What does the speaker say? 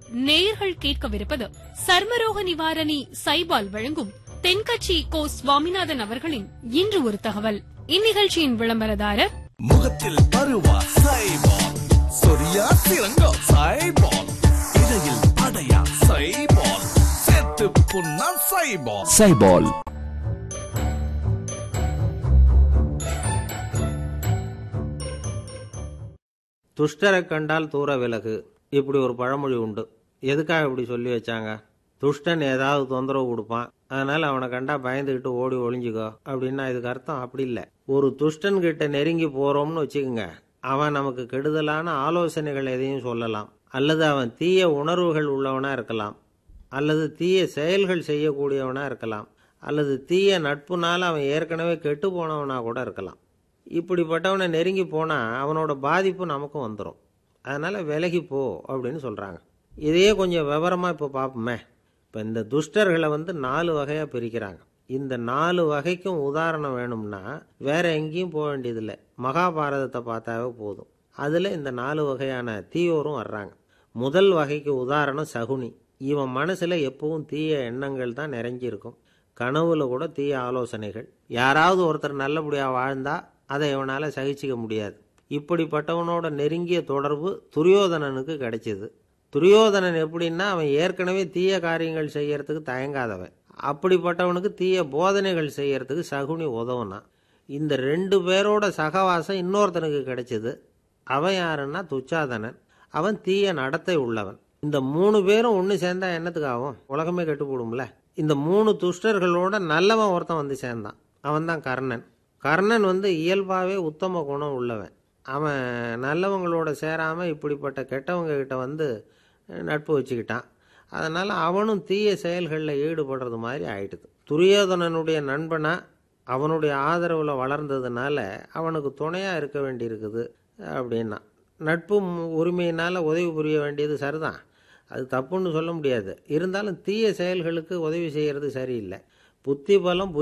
நேயர்கள் கேட்கவிருப்பது சர்மரோக நிவாரணி சைபால் வழங்கும் தென்கட்சி கோ சுவாமிநாதன் அவர்களின் இன்று ஒரு தகவல். இந்நிகழ்ச்சியின் விளம்பரதாரர் முகத்தில் பருவா சைபால், சொரியா சிறங்கா சைபால், இடையில் அடையா சைபால், செத்து புண்ணா சைபால். சைபால் துஷ்டரை கண்டால் தூர விலகு, இப்படி ஒரு பழமொழி உண்டு. எதுக்காக இப்படி சொல்லி வச்சாங்க? துஷ்டன் ஏதாவது தொந்தரவு கொடுப்பான், அதனால அவனை கண்டா பயந்துகிட்டு ஓடி ஒளிஞ்சுக்கோ அப்படின்னா இதுக்கு அர்த்தம் அப்படி இல்லை. ஒரு துஷ்டன் கிட்ட நெருங்கி போறோம்னு வச்சுக்கோங்க, அவன் நமக்கு கெடுதலான ஆலோசனைகள் எதையும் சொல்லலாம், அல்லது அவன் தீய உணர்வுகள் உள்ளவனா இருக்கலாம், அல்லது தீய செயல்கள் செய்யக்கூடியவனா இருக்கலாம், அல்லது தீய நட்புனால அவன் ஏற்கனவே கெட்டு போனவனா கூட இருக்கலாம். இப்படிப்பட்டவனை நெருங்கி போனால் அவனோட பாதிப்பு நமக்கும் வந்துடும். அதனால் விலகி போ அப்படின்னு சொல்கிறாங்க. இதையே கொஞ்சம் விவரமாக இப்போ பார்ப்போமே. இப்போ இந்த துஷ்டர்களை 4 வகையாக பிரிக்கிறாங்க. இந்த 4 வகைக்கும் உதாரணம் வேணும்னா வேற எங்கேயும் போக வேண்டியதில்லை, மகாபாரதத்தை பார்த்தாவே போதும். அதில் இந்த 4 வகையான தீயோரும் வர்றாங்க. முதல் வகைக்கு உதாரணம் சகுனி. இவன் மனசில் எப்பவும் தீய எண்ணங்கள் தான் நிறைஞ்சிருக்கும். கனவுல கூட தீய ஆலோசனைகள். யாராவது ஒருத்தர் நல்லபடியாக வாழ்ந்தா அதை இவனால் சகிச்சிக்க முடியாது. இப்படிப்பட்டவனோட நெருங்கிய தொடர்பு துரியோதனனுக்கு கிடைச்சிது. துரியோதனன் எப்படின்னா, அவன் ஏற்கனவே தீய காரியங்கள் செய்யறதுக்கு தயங்காதவன். அப்படிப்பட்டவனுக்கு தீய போதனைகள் செய்யறதுக்கு சகுனி உதவுனான். இந்த 2 பேரோட சகவாசம் இன்னொருத்தனுக்கு கிடைச்சிது. அவன் யாருன்னா துச்சாதனன். அவன் தீய நடத்தை உள்ளவன். இந்த 3 பேரும் ஒன்று சேர்ந்தா என்னத்துக்கு ஆகும்? உலகமே கெட்டுப்போடும்ல. இந்த 3 துஷ்டர்களோட நல்லவன் ஒருத்தன் சேர்ந்தான். அவன் தான் கர்ணன். கர்ணன் இயல்பாகவே உத்தம குணம் உள்ளவன். அவன் நல்லவங்களோட சேராமல் இப்படிப்பட்ட கெட்டவங்க கிட்ட நட்பு வச்சுக்கிட்டான். அதனால் அவனும் தீய செயல்களில் ஈடுபடுறது மாதிரி ஆயிடுது. துரியோதனனுடைய நண்பனா அவனுடைய ஆதரவில் வளர்ந்ததுனால அவனுக்கு துணையாக இருக்க வேண்டியிருக்குது அப்படின்னா. நட்பு உரிமையினால் உதவி புரிய வேண்டியது சரிதான், அது தப்புன்னு சொல்ல முடியாது. இருந்தாலும் தீய செயல்களுக்கு உதவி செய்கிறது சரியில்லை. புத்தி பலம்